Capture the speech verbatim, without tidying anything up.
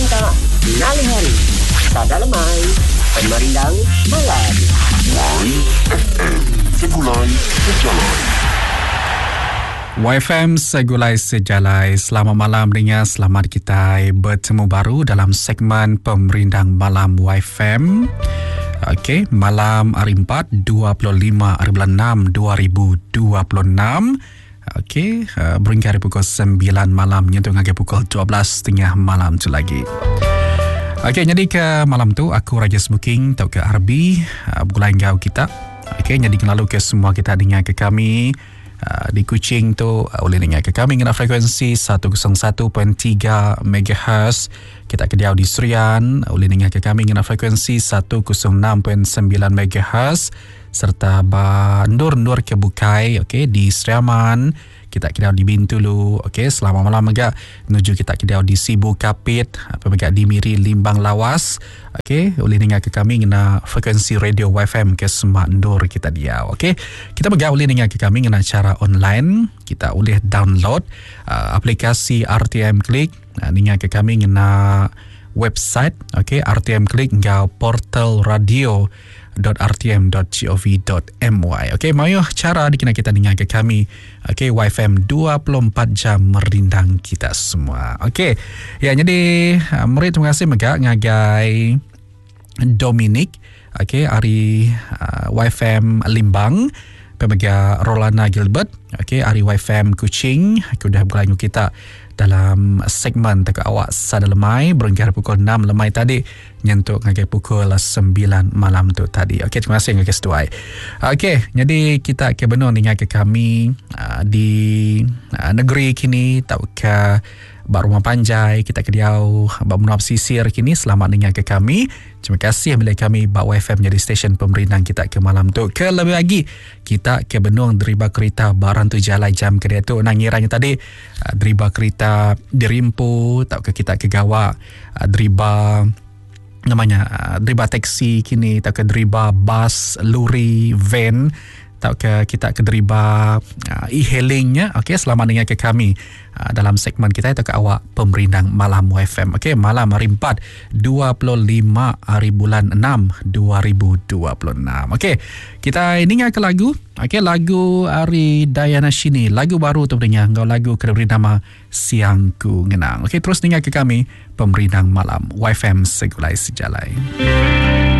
Cinta Nali Hari Sada Lemai Pemerindang Malam Y F M Segulai Sejalai. Y F M Segulai Sejalai. Selamat malam dengar, selamat kita bertemu baru dalam segmen Pemerindang Malam Y F M. Okey, malam hari empat, dua puluh lima hari bulan enam, dua ribu dua puluh enam. Okey, uh, beringkar dari pukul sembilan malam nyentuh hingga pukul dua belas tengah malam tu lagi. Okey, jadi ke malam tu aku Raja Smoking tau ke R B uh, Bulan Gau kita. Okey, jadi lalu ke semua kita dengar ke kami uh, di Kuching tu uh, boleh dengar ke kami dengan frekuensi seratus satu perpuluhan tiga megahertz. Kita ke Diau di Serian boleh dengar ke kami dengan frekuensi seratus enam perpuluhan sembilan megahertz. Serta Bandur-Nur ke Bukai, okey, di Seriaman, kita kira di Bintulu, okey, selama malam agak menuju kita kira di Sibu Kapit, apa agak di Miri Limbang Lawas, okey, boleh dengar ke kami guna frekuensi radio Y F M ke Semak Ndur kita dia, okey. Kita agak boleh dengar ke kami guna cara online, kita boleh download uh, aplikasi R T M Klik, uh, dengar ke kami guna website, okey, R T M Klik ngau portal radio .rtm.gov.my. Okey, mayu cara dikena kita dengar ke kami. Okey, Y F M dua puluh empat jam merindang kita semua. Okey. Ya, jadi murid terima kasih megak ngagai Dominic. Okey, hari uh, Y F M Limbang. Pemega Rolana Gilbert. Okey, hari Y F M Kuching. Aku dah berlagu kita dalam segmen tak awak sada lemai beringkar pukul enam lemai tadi nyentuk ngagai pukul sembilan malam tu tadi. Okey, terima kasih ngagai setuai. Okey, jadi kita ke benar dengar ke kami uh, di uh, negeri kini tak ke Bak Rumah Panjai, kita ke Diau Bak Menua Pesisir kini selamat dengar ke kami. Terima kasih bila kami Bak Y F M menjadi stesen pemerintah kita ke malam tu. Ke lebih lagi kita ke benung deriba kereta barang tu jalai jam ke dia tu nangiranya tadi uh, deriba kereta dirimpu tak ke kita ke Gawak uh, deriba namanya uh, deriba taksi kini tak ke deriba bas, lori, van tak ke kita ke deriba uh, e-hailingnya. Okey, selamat dengar ke kami uh, dalam segmen kita itu ke awak Pemerindang Malam Y F M. Okey, malam hari empat, dua puluh lima hari bulan enam, dua ribu dua puluh enam. Okey, kita dengar ke lagu. Okey, lagu hari Diana Shini, lagu baru tu dengar ngau lagu kedua nama Siangku Ngenang. Okey, terus dengar ke kami Pemerindang Malam Y F M Segulai Sejalai.